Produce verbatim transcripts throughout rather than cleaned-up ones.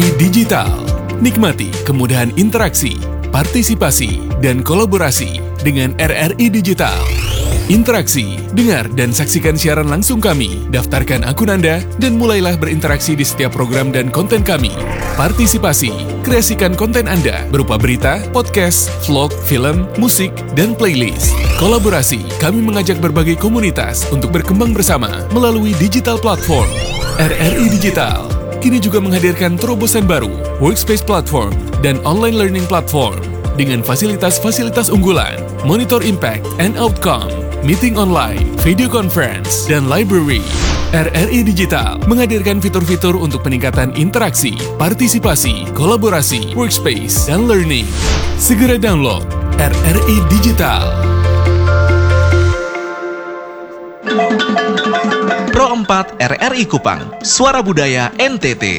I Digital. Nikmati kemudahan interaksi, partisipasi, dan kolaborasi dengan R R I Digital. Interaksi, dengar dan saksikan siaran langsung kami, daftarkan akun Anda, dan mulailah berinteraksi di setiap program dan konten kami. Partisipasi, kreasikan konten Anda berupa berita, podcast, vlog, film, musik, dan playlist. Kolaborasi, kami mengajak berbagai komunitas untuk berkembang bersama melalui digital platform. R R I Digital kini juga menghadirkan terobosan baru, workspace platform, dan online learning platform dengan fasilitas-fasilitas unggulan, monitor impact and outcome, meeting online, video conference, dan library. R R I Digital menghadirkan fitur-fitur untuk peningkatan interaksi, partisipasi, kolaborasi, workspace, dan learning. Segera download R R I Digital. Pro empat R R I Kupang, Suara Budaya N T T.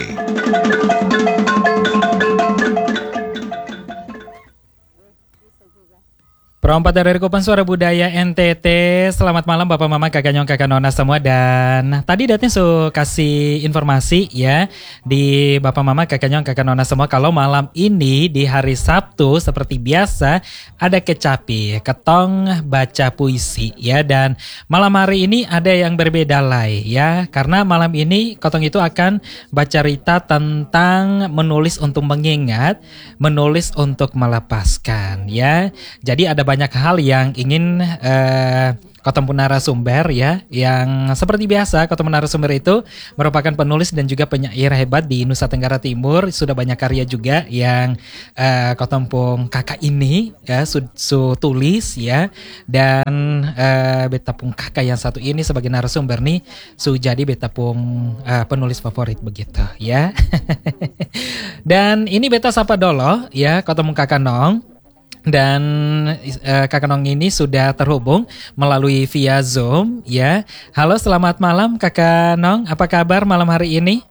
Pro empat R R I Kupang, Suara Budaya N T T. Selamat malam Bapak Mama, Kakak Nyong, Kakak Nona semua. Dan tadi datanya su kasih informasi ya di Bapak Mama, Kakak Nyong, Kakak Nona semua, kalau malam ini di hari Sabtu seperti biasa ada kecapi, ketong baca puisi ya. Dan malam hari ini ada yang berbeda lah ya, karena malam ini ketong itu akan baca cerita tentang menulis untuk mengingat, menulis untuk melepaskan ya. Jadi ada banyak hal yang ingin uh, ketemu narasumber ya, yang seperti biasa ketemu narasumber itu merupakan penulis dan juga penyair hebat di Nusa Tenggara Timur. Sudah banyak karya juga yang uh, ketemu kakak ini ya su, su tulis ya. Dan uh, beta pun kakak yang satu ini sebagai narasumber nih su jadi beta pun uh, penulis favorit begitu ya. Dan ini beta sapa dolo ya ketemu kakak Nong. Dan uh, Kakak Nong ini sudah terhubung melalui via Zoom ya. Halo, selamat malam Kakak Nong, apa kabar malam hari ini?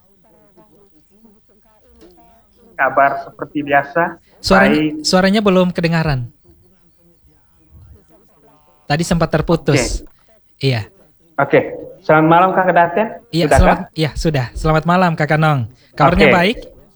Kabar seperti biasa. Suaranya, suaranya belum kedengaran. Tadi sempat terputus. Okay. Iya. Oke, okay. Selamat malam Kakak Daten. Iya, selamat, iya sudah. Selamat malam Kakak Nong. Kabarnya okay. Baik?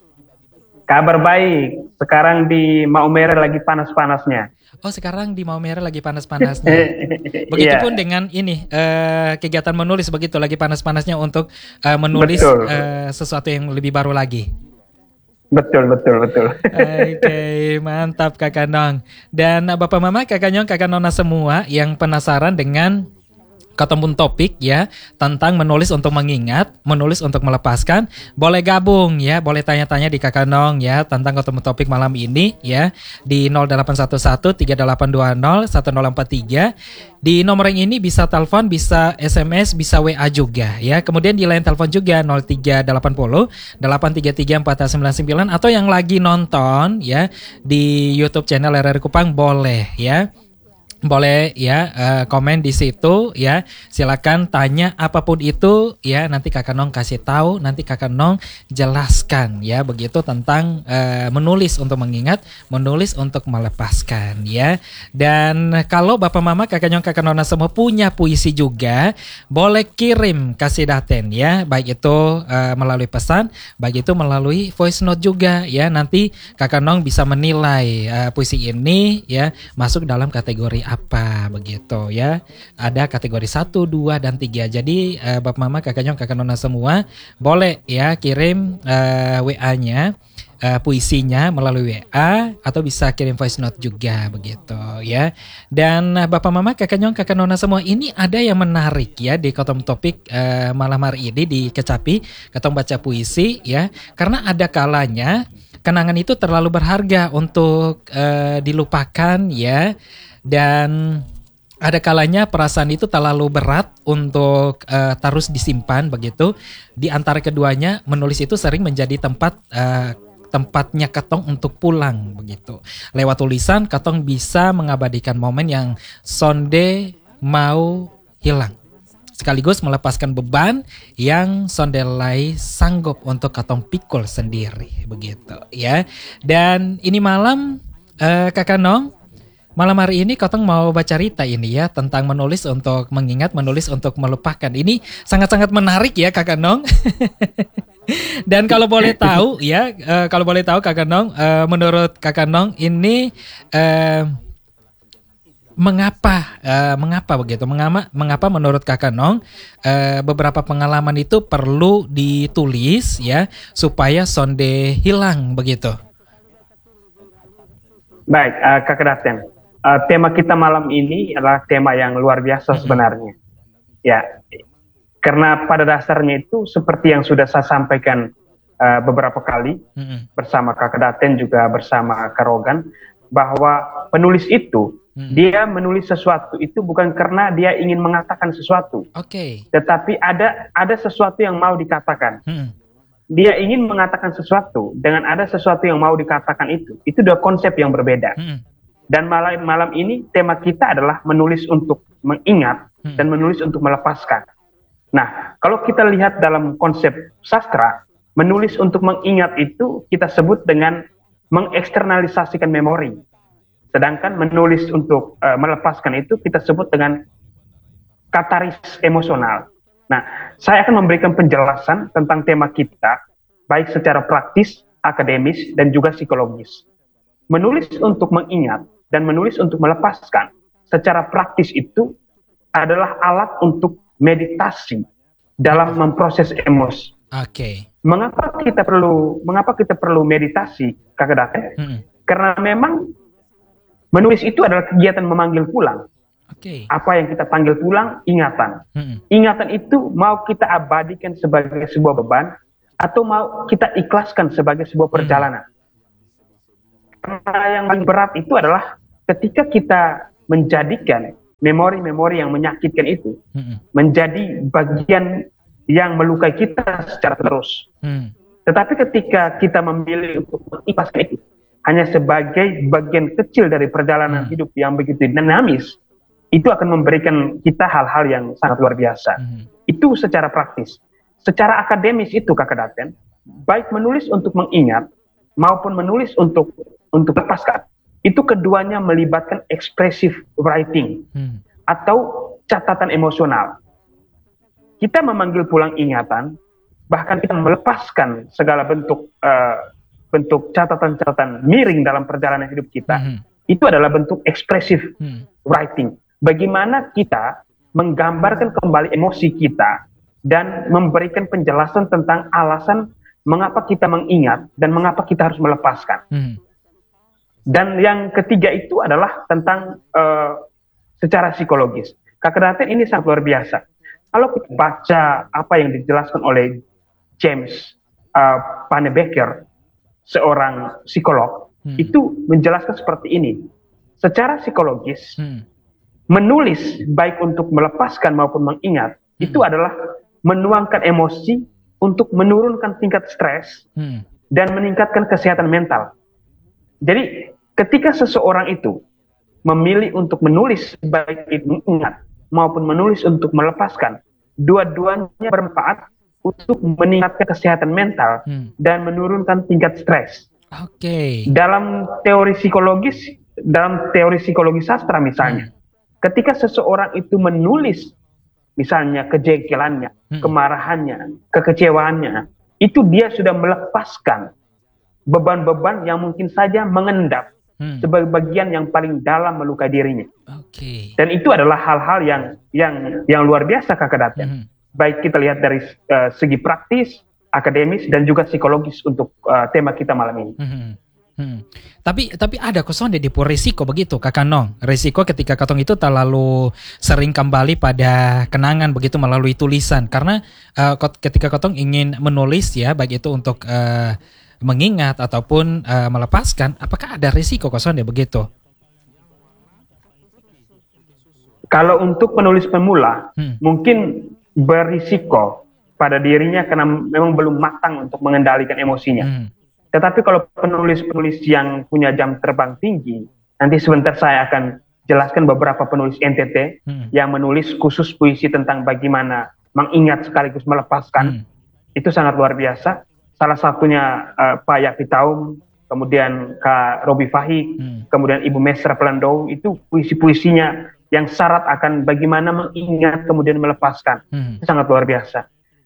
Kabar baik. Sekarang di Maumere lagi panas-panasnya. Oh, sekarang di Maumere lagi panas-panasnya. Begitupun yeah. dengan ini uh, kegiatan menulis begitu lagi panas-panasnya untuk uh, menulis uh, sesuatu yang lebih baru lagi. Betul, betul, betul. Oke, okay, mantap Kakak Nong. Dan Bapak Mama, Kakak Nyong, Kakak Nona semua yang penasaran dengan ketemu topik ya tentang menulis untuk mengingat, menulis untuk melepaskan, boleh gabung ya, boleh tanya-tanya di Kakak Nong ya tentang ketemu topik malam ini ya di nol delapan satu satu tiga delapan dua nol satu nol empat tiga. Di nomor yang ini bisa telepon, bisa S M S, bisa W A juga ya. Kemudian di line telepon juga nol tiga delapan nol delapan tiga tiga empat sembilan sembilan, atau yang lagi nonton ya di YouTube channel R R I Kupang boleh ya. Boleh ya uh, komen di situ ya. Silakan tanya apapun itu ya, nanti Kakak Nong kasih tahu, nanti Kakak Nong jelaskan ya begitu tentang uh, menulis untuk mengingat, menulis untuk melepaskan ya. Dan kalau Bapak Mama, Kakak Nyong, Kakak Nona semua punya puisi juga, boleh kirim kasih daten ya, baik itu uh, melalui pesan, baik itu melalui voice note juga ya. Nanti Kakak Nong bisa menilai uh, puisi ini ya masuk dalam kategori apa begitu ya. Ada kategori satu, dua, dan tiga. Jadi uh, Bapak Mama, Kakak Nyong, Kakak Nona semua boleh ya kirim uh, W A-nya, uh, puisinya melalui W A, atau bisa kirim voice note juga begitu ya. Dan uh, Bapak Mama, Kakak Nyong, Kakak Nona semua, ini ada yang menarik ya di Ketemu Topik uh, malam hari ini di Kecapi, Ketemu Baca Puisi ya. Karena ada kalanya kenangan itu terlalu berharga untuk uh, dilupakan ya. Dan ada kalanya perasaan itu terlalu berat untuk uh, terus disimpan begitu. Di antara keduanya, menulis itu sering menjadi tempat uh, tempatnya ketong untuk pulang begitu. Lewat tulisan, ketong bisa mengabadikan momen yang sonde mau hilang, sekaligus melepaskan beban yang sondelai sanggup untuk ketong pikul sendiri begitu ya. Dan ini malam uh, Kakak Nong, malam hari ini Kotong mau baca cerita ini ya tentang menulis untuk mengingat, menulis untuk melupakan. Ini sangat-sangat menarik ya Kakak Nong. Dan kalau boleh tahu ya, uh, kalau boleh tahu Kakak Nong, uh, menurut Kakak Nong ini uh, mengapa, uh, mengapa begitu? Mengapa, mengapa menurut Kakak Nong uh, beberapa pengalaman itu perlu ditulis ya supaya sonde hilang begitu? Baik, uh, Kakak Daten. Uh, tema kita malam ini adalah tema yang luar biasa sebenarnya. Ya, karena pada dasarnya itu seperti yang sudah saya sampaikan uh, beberapa kali mm-hmm. bersama Kakak Daten juga bersama Kak Rogan, bahwa penulis itu mm-hmm. dia menulis sesuatu itu bukan karena dia ingin mengatakan sesuatu, okay. tetapi ada ada sesuatu yang mau dikatakan. Mm-hmm. Dia ingin mengatakan sesuatu dengan ada sesuatu yang mau dikatakan itu. Itu dua konsep yang berbeda. Mm-hmm. Dan malam malam ini tema kita adalah menulis untuk mengingat mm-hmm. dan menulis untuk melepaskan. Nah, kalau kita lihat dalam konsep sastra, menulis untuk mengingat itu kita sebut dengan mengeksternalisasikan memori. Sedangkan menulis untuk uh, melepaskan itu kita sebut dengan kataris emosional. Nah, saya akan memberikan penjelasan tentang tema kita, baik secara praktis, akademis, dan juga psikologis. Menulis untuk mengingat dan menulis untuk melepaskan, secara praktis itu adalah alat untuk meditasi dalam memproses emosi. Oke. Okay. Mengapa kita perlu mengapa kita perlu meditasi, Kakak Daten? Hmm. Karena memang menulis itu adalah kegiatan memanggil pulang. Oke. Okay. Apa yang kita panggil pulang? Ingatan. Hmm. Ingatan itu mau kita abadikan sebagai sebuah beban atau mau kita ikhlaskan sebagai sebuah perjalanan. Hmm. Karena yang paling berat itu adalah ketika kita menjadikan memori-memori yang menyakitkan itu hmm. menjadi bagian yang melukai kita secara terus. Hmm. Tetapi ketika kita memilih untuk mengikhlaskan itu hanya sebagai bagian kecil dari perjalanan hmm. hidup yang begitu dinamis, itu akan memberikan kita hal-hal yang sangat luar biasa. Hmm. Itu secara praktis. Secara akademis itu, Kakak Daten, baik menulis untuk mengingat maupun menulis untuk untuk lepaskan, itu keduanya melibatkan expressive writing hmm. atau catatan emosional. Kita memanggil pulang ingatan, bahkan kita melepaskan segala bentuk uh, bentuk catatan-catatan miring dalam perjalanan hidup kita. Hmm. Itu adalah bentuk expressive hmm. writing. Bagaimana kita menggambarkan kembali emosi kita dan memberikan penjelasan tentang alasan mengapa kita mengingat dan mengapa kita harus melepaskan. Hmm. Dan yang ketiga itu adalah tentang uh, secara psikologis. Kakak Daten ini sangat luar biasa. Kalau kita baca apa yang dijelaskan oleh James uh, Pennebaker, seorang psikolog, hmm. itu menjelaskan seperti ini. Secara psikologis, hmm. menulis baik untuk melepaskan maupun mengingat, hmm. itu adalah menuangkan emosi untuk menurunkan tingkat stres hmm. dan meningkatkan kesehatan mental. Jadi ketika seseorang itu memilih untuk menulis baik itu mengingat maupun menulis untuk melepaskan, dua-duanya bermanfaat untuk meningkatkan kesehatan mental hmm. dan menurunkan tingkat stres. Oke. Okay. Dalam teori psikologis, dalam teori psikologi sastra misalnya, hmm. ketika seseorang itu menulis misalnya kejengkelannya, hmm. kemarahannya, kekecewaannya, itu dia sudah melepaskan beban-beban yang mungkin saja mengendap hmm. sebagai bagian yang paling dalam melukai dirinya. Okay. Dan itu adalah hal-hal yang yang yang luar biasa, Kakak Daten. Hmm. Baik kita lihat dari uh, segi praktis, akademis, dan juga psikologis untuk uh, tema kita malam ini. Hmm. Hmm. Tapi tapi ada kosong di risiko begitu, Kakak Nong. Risiko ketika katong itu terlalu sering kembali pada kenangan begitu melalui tulisan. Karena uh, ketika katong ingin menulis ya, baik itu untuk uh, mengingat ataupun uh, melepaskan, apakah ada risiko kosong ya begitu? Kalau untuk penulis pemula, hmm. mungkin berisiko pada dirinya karena memang belum matang untuk mengendalikan emosinya. Hmm. Tetapi kalau penulis-penulis yang punya jam terbang tinggi, nanti sebentar saya akan jelaskan beberapa penulis N T T hmm. yang menulis khusus puisi tentang bagaimana mengingat sekaligus melepaskan. Hmm. Itu sangat luar biasa. Salah satunya uh, Pak Yakti Taum, kemudian Kak Robi Fahik, hmm. kemudian Ibu Mesra Pelandou, itu puisi-puisinya yang syarat akan bagaimana mengingat kemudian melepaskan. Hmm. Itu sangat luar biasa.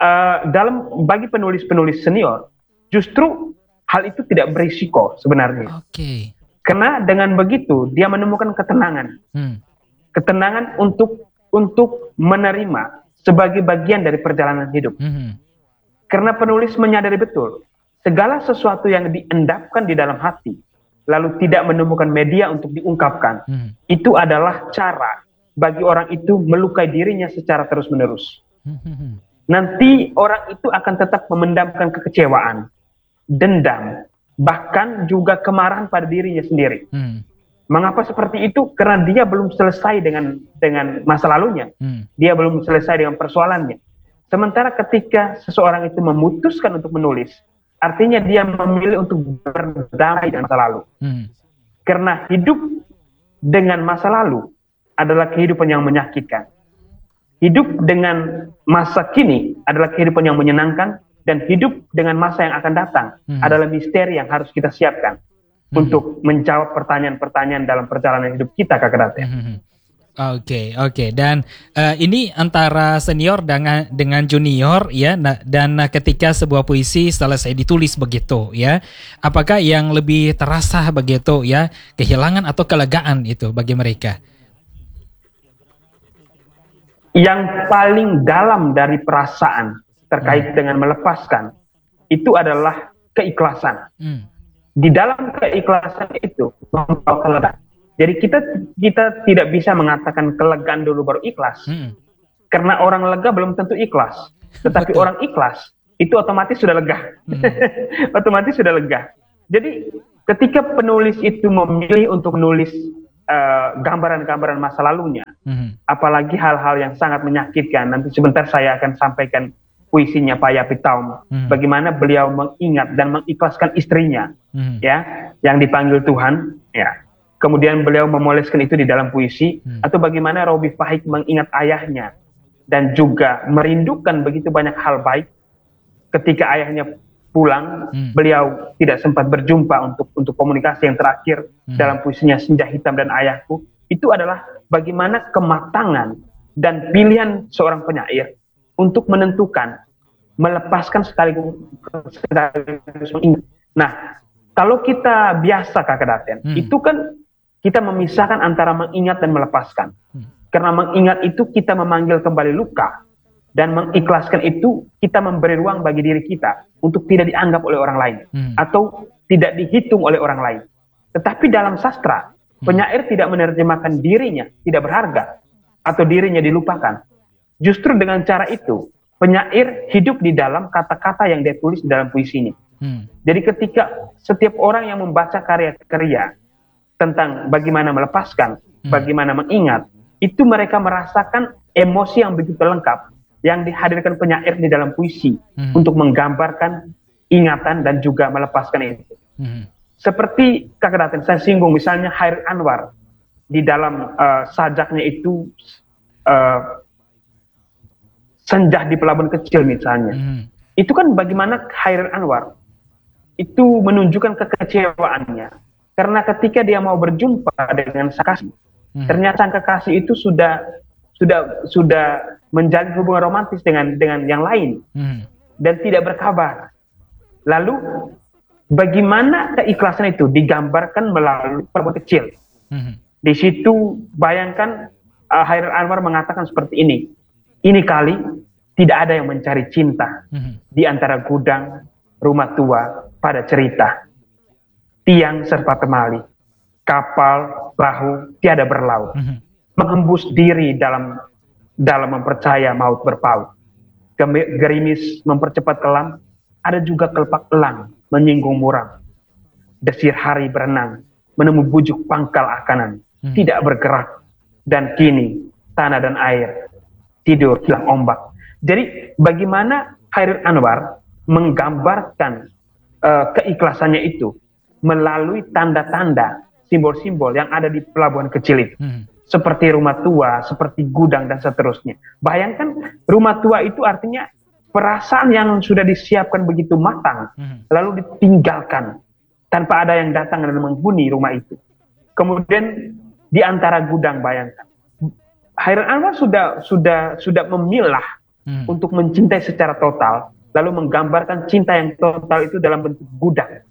uh, dalam bagi penulis-penulis senior, justru hal itu tidak berisiko sebenarnya. Oke. Okay. Karena dengan begitu dia menemukan ketenangan, hmm. ketenangan untuk untuk menerima sebagai bagian dari perjalanan hidup. Hmm. Karena penulis menyadari betul segala sesuatu yang diendapkan di dalam hati, lalu tidak menemukan media untuk diungkapkan, hmm. itu adalah cara bagi orang itu melukai dirinya secara terus-menerus. Hmm. Nanti orang itu akan tetap memendamkan kekecewaan, dendam, bahkan juga kemarahan pada dirinya sendiri. Hmm. Mengapa seperti itu? Karena dia belum selesai dengan dengan masa lalunya. Hmm. Dia belum selesai dengan persoalannya. Sementara ketika seseorang itu memutuskan untuk menulis, artinya dia memilih untuk berdamai dengan masa lalu. Hmm. Karena hidup dengan masa lalu adalah kehidupan yang menyakitkan. Hidup dengan masa kini adalah kehidupan yang menyenangkan, dan hidup dengan masa yang akan datang hmm. adalah misteri yang harus kita siapkan hmm. untuk menjawab pertanyaan-pertanyaan dalam perjalanan hidup kita, Kakak Daten. Hmm. Oke, okay, oke. Okay. Dan uh, ini antara senior dengan dengan junior ya. Nah, dan uh, ketika sebuah puisi selesai ditulis begitu ya, apakah yang lebih terasa begitu ya, kehilangan atau kelegaan itu bagi mereka? Yang paling dalam dari perasaan terkait hmm. dengan melepaskan itu adalah keikhlasan. Hmm. Di dalam keikhlasan itu membawa kelegaan. Jadi kita kita tidak bisa mengatakan kelegaan dulu baru ikhlas. Hmm. Karena orang lega belum tentu ikhlas. Tetapi Betul. Orang ikhlas itu otomatis sudah lega. Hmm. Otomatis sudah lega. Jadi ketika penulis itu memilih untuk menulis uh, gambaran-gambaran masa lalunya, hmm. apalagi hal-hal yang sangat menyakitkan. Nanti sebentar saya akan sampaikan puisinya Pak Yapit Taum, hmm. bagaimana beliau mengingat dan mengikhlaskan istrinya, hmm. ya, yang dipanggil Tuhan, ya. Kemudian beliau memoleskan itu di dalam puisi, hmm. atau bagaimana Robi Fahik mengingat ayahnya dan juga merindukan begitu banyak hal baik ketika ayahnya pulang, hmm. beliau tidak sempat berjumpa untuk untuk komunikasi yang terakhir hmm. dalam puisinya Senja Hitam dan Ayahku. Itu adalah bagaimana kematangan dan pilihan seorang penyair untuk menentukan, melepaskan sekaligus, sekaligus mengingat. Nah, kalau kita biasa, Kakak Daten, hmm. itu kan kita memisahkan antara mengingat dan melepaskan. Hmm. Karena mengingat itu kita memanggil kembali luka, dan mengikhlaskan itu kita memberi ruang bagi diri kita untuk tidak dianggap oleh orang lain, hmm. atau tidak dihitung oleh orang lain. Tetapi dalam sastra, hmm. penyair tidak menerjemahkan dirinya tidak berharga, atau dirinya dilupakan. Justru dengan cara itu, penyair hidup di dalam kata-kata yang dia tulis di dalam puisinya. Hmm. Jadi ketika setiap orang yang membaca karya-karya tentang bagaimana melepaskan, hmm. bagaimana mengingat, itu mereka merasakan emosi yang begitu lengkap yang dihadirkan penyair di dalam puisi hmm. untuk menggambarkan ingatan dan juga melepaskan itu. Hmm. Seperti Kakak Daten, saya singgung misalnya Hairil Anwar di dalam uh, sajaknya itu uh, Senja di Pelabuhan Kecil misalnya. Hmm. Itu kan bagaimana Hairil Anwar itu menunjukkan kekecewaannya. Karena ketika dia mau berjumpa dengan sang kekasih, hmm. ternyata sang kekasih itu sudah sudah sudah menjalin hubungan romantis dengan dengan yang lain, hmm. dan tidak berkabar. Lalu bagaimana keikhlasan itu digambarkan melalui Pelabuhan Kecil. Hmm. Di situ bayangkan uh, Hairil Anwar mengatakan seperti ini. Ini kali tidak ada yang mencari cinta hmm. di antara gudang, rumah tua pada cerita. Tiang serta temali, kapal, perahu tiada berlaut, mm-hmm. menghembus diri dalam dalam mempercaya maut berpaut. Gerimis mempercepat kelam, ada juga kelepak elang menyinggung muram. Desir hari berenang, menemu bujuk pangkal akanan, mm-hmm. tidak bergerak, dan kini tanah dan air tidur hilang ombak. Jadi bagaimana Hairil Anwar menggambarkan uh, keikhlasannya itu melalui tanda-tanda, simbol-simbol yang ada di Pelabuhan Kecil itu. Hmm. Seperti rumah tua, seperti gudang, dan seterusnya. Bayangkan, rumah tua itu artinya perasaan yang sudah disiapkan begitu matang, hmm. lalu ditinggalkan, tanpa ada yang datang dan menghuni rumah itu. Kemudian, di antara gudang, bayangkan. Hairil Anwar sudah sudah sudah memilah hmm. untuk mencintai secara total, lalu menggambarkan cinta yang total itu dalam bentuk gudang.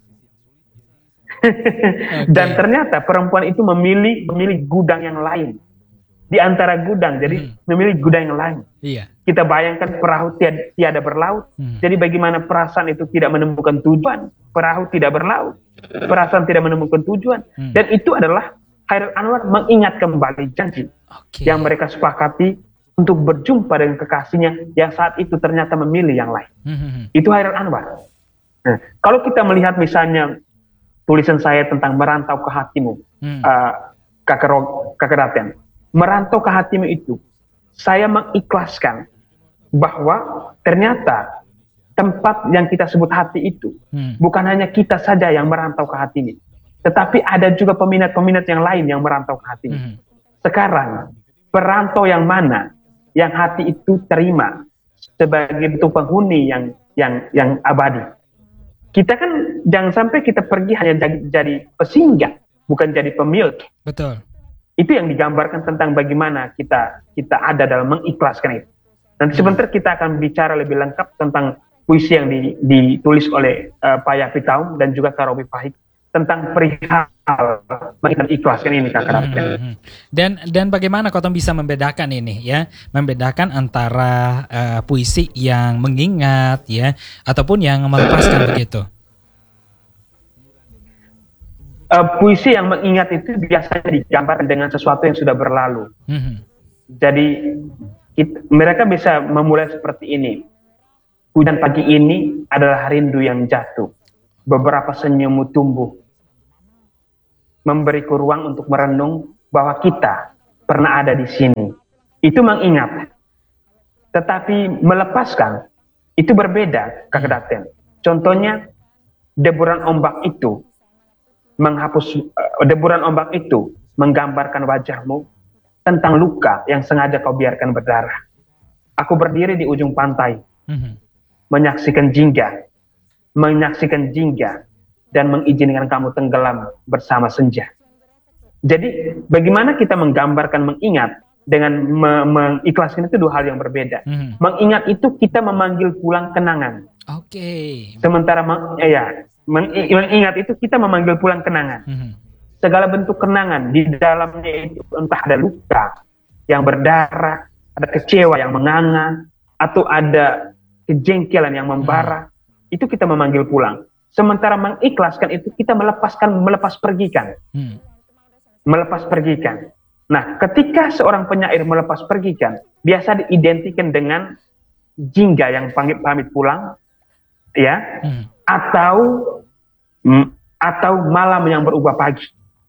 Okay. Dan ternyata perempuan itu memilih memilih gudang yang lain di antara gudang, jadi hmm. memilih gudang yang lain. Iya. Kita bayangkan perahu tiada, tiada berlaut, hmm. jadi bagaimana perasaan itu tidak menemukan tujuan, perahu tidak berlaut, perasaan tidak menemukan tujuan, hmm. dan itu adalah Hairil Anwar mengingat kembali janji okay. yang mereka sepakati untuk berjumpa dengan kekasihnya yang saat itu ternyata memilih yang lain. Hmm. Itu Hairil Anwar. Nah, kalau kita melihat misalnya tulisan saya tentang merantau ke hatimu, hmm. uh, Kakak Kakak Daten. Merantau ke hatimu itu, saya mengikhlaskan bahwa ternyata tempat yang kita sebut hati itu, hmm. bukan hanya kita saja yang merantau ke hatinya, tetapi ada juga peminat-peminat yang lain yang merantau ke hatinya. Hmm. Sekarang, perantau yang mana yang hati itu terima sebagai bentuk penghuni yang yang yang abadi? Kita kan jangan sampai kita pergi hanya jadi, jadi pesinggah, bukan jadi pemilik. Betul. Itu yang digambarkan tentang bagaimana kita kita ada dalam mengikhlaskan itu. Nanti sebentar kita akan bicara lebih lengkap tentang puisi yang di, ditulis oleh uh, Pak Yapi Taum dan juga Kak Robi Pahik tentang perihal mengikhlaskan ini, Kak Raden. Hmm. Dan dan bagaimana Kotong bisa membedakan ini ya, membedakan antara uh, puisi yang mengingat ya ataupun yang melepaskan begitu. Uh, puisi yang mengingat itu biasanya digambarkan dengan sesuatu yang sudah berlalu. Hmm. Jadi kita, mereka bisa memulai seperti ini. Hujan pagi ini adalah rindu yang jatuh. Beberapa senyummu tumbuh, memberiku ruang untuk merenung bahwa kita pernah ada di sini. Itu mengingat. Tetapi melepaskan itu berbeda, Kak Daten. Contohnya deburan ombak itu menghapus uh, deburan ombak itu menggambarkan wajahmu tentang luka yang sengaja kau biarkan berdarah. Aku berdiri di ujung pantai, mm-hmm. menyaksikan jingga, menyaksikan jingga dan mengizinkan kamu tenggelam bersama senja. Jadi bagaimana kita menggambarkan mengingat dengan me- mengikhlaskan itu dua hal yang berbeda. Mm-hmm. Mengingat itu kita memanggil pulang kenangan. Oke. Okay. Sementara meng- ya, meng- mengingat itu kita memanggil pulang kenangan. Mm-hmm. Segala bentuk kenangan di dalamnya itu entah ada luka yang berdarah, ada kecewa yang menganga, atau ada kejengkelan yang membara, hmm. itu kita memanggil pulang. Sementara mengikhlaskan itu kita melepaskan, melepas pergikan. Hmm. Melepas pergikan. Nah, ketika seorang penyair melepas pergikan, biasa diidentikan dengan jingga yang pamit pamit pulang, ya, hmm. atau mm, atau malam yang berubah pagi.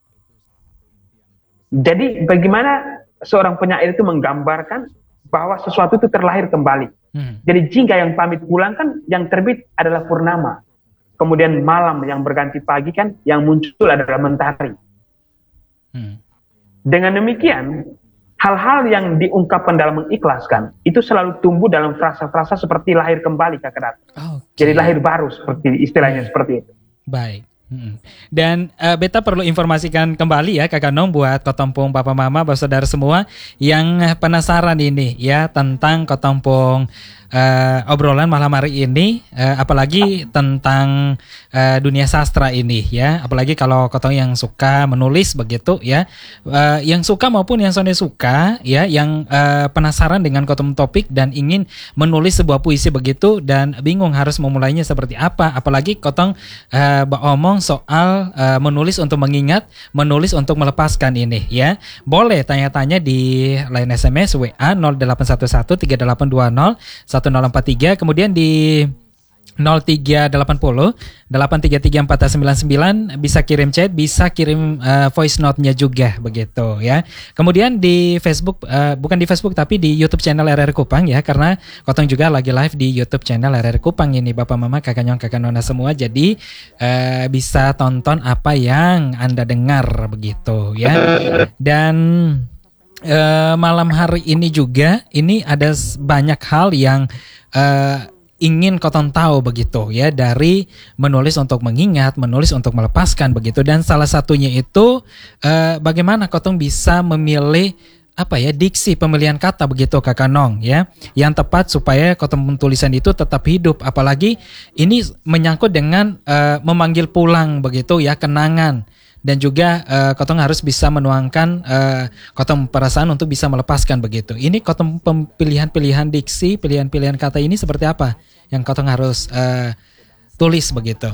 Jadi bagaimana seorang penyair itu menggambarkan bahwa sesuatu itu terlahir kembali. Hmm. Jadi jingga yang pamit pulang kan yang terbit adalah purnama. Kemudian malam yang berganti pagi kan yang muncul adalah mentari. Hmm. Dengan demikian, hal-hal yang diungkapkan dalam mengikhlaskan itu selalu tumbuh dalam frasa-frasa seperti lahir kembali, Kak Kerat. Okay. Jadi lahir baru seperti istilahnya hmm. seperti itu. Baik. Hmm. Dan uh, beta perlu informasikan kembali ya Kakak Nong buat Kotompong Papa Mama, Bapak Saudara semua yang penasaran ini ya tentang Kotompong uh, obrolan malam hari ini, uh, apalagi tentang uh, dunia sastra ini ya, apalagi kalau Kotong yang suka menulis begitu ya, uh, yang suka maupun yang sonde suka ya, yang uh, penasaran dengan Kotong topik dan ingin menulis sebuah puisi begitu dan bingung harus memulainya seperti apa, apalagi Kotong uh, omong soal uh, menulis untuk mengingat, menulis untuk melepaskan ini ya. Boleh tanya-tanya di line S M S W A nol delapan satu satu tiga delapan dua nol satu nol empat tiga, kemudian di nol tiga delapan nol delapan tiga tiga empat sembilan sembilan bisa kirim chat, bisa kirim uh, voice note-nya juga begitu ya. Kemudian di Facebook, uh, bukan di Facebook tapi di YouTube channel R R Kupang ya, karena Kotong juga lagi live di YouTube channel R R Kupang ini Bapak Mama, Kakak Nyong, Kakak Nona semua. Jadi uh, bisa tonton apa yang Anda dengar begitu ya. Dan uh, malam hari ini juga ini ada banyak hal yang uh, ingin Kotong tahu begitu ya, dari menulis untuk mengingat, menulis untuk melepaskan begitu, dan salah satunya itu eh, bagaimana Kotong bisa memilih apa ya diksi pemilihan kata begitu Kakak Nong ya, yang tepat supaya ketemu tulisan itu tetap hidup. Apalagi ini menyangkut dengan uh, memanggil pulang begitu ya, kenangan, dan juga uh, Kotong harus bisa menuangkan uh, Kotong perasaan untuk bisa melepaskan begitu. Ini Kotong pilihan-pilihan diksi, pilihan-pilihan kata ini seperti apa yang Kotong harus uh, tulis begitu?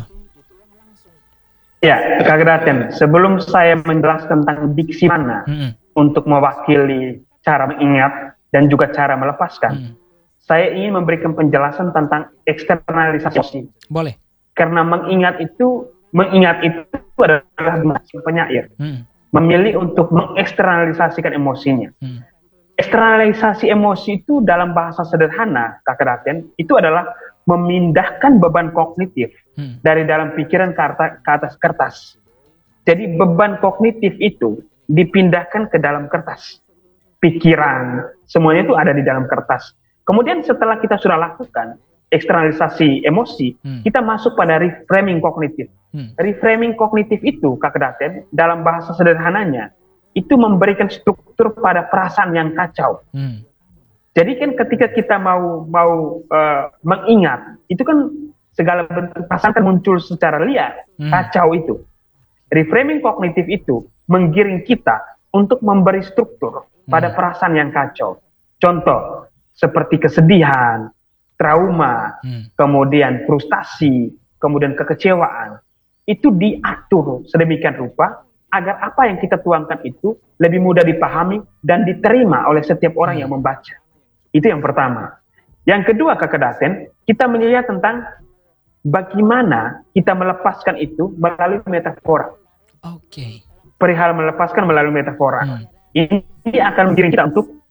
Ya, Kak Daten, sebelum saya menjelaskan tentang diksi mana hmm. untuk mewakili cara mengingat dan juga cara melepaskan, hmm. saya ingin memberikan penjelasan tentang eksternalisasi. Boleh. Karena mengingat itu, mengingat itu adalah penyair, hmm. memilih untuk mengeksternalisasikan emosinya. Hmm. Eksternalisasi emosi itu dalam bahasa sederhana, Kak Daten, itu adalah memindahkan beban kognitif hmm. dari dalam pikiran ke atas kertas. Jadi beban kognitif itu dipindahkan ke dalam kertas. Pikiran, semuanya itu ada di dalam kertas. Kemudian setelah kita sudah lakukan eksternalisasi emosi, hmm. kita masuk pada reframing kognitif. Hmm. Reframing kognitif itu, Kak Daten, dalam bahasa sederhananya, itu memberikan struktur pada perasaan yang kacau. Hmm. Jadi kan ketika kita mau mau uh, mengingat, itu kan segala bentuk perasaan kan muncul secara liar, hmm. kacau itu. Reframing kognitif itu menggiring kita untuk memberi struktur pada hmm. perasaan yang kacau. Contoh, seperti kesedihan, trauma, hmm. kemudian frustasi, kemudian kekecewaan. Itu diatur sedemikian rupa agar apa yang kita tuangkan itu lebih mudah dipahami dan diterima oleh setiap orang hmm. yang membaca. Itu yang pertama. Yang kedua, Kak Daten, kita melihat tentang bagaimana kita melepaskan itu melalui metafora. Oke. Okay. Perihal melepaskan melalui metafora. Hmm. Ini akan mengiring kita untuk